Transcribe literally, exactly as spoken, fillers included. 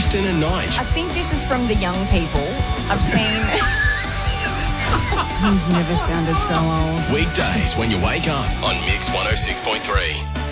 Kristen and Nige. I think this is from the young people. I've seen... You've never sounded so old. Weekdays when you wake up on Mix one oh six point three.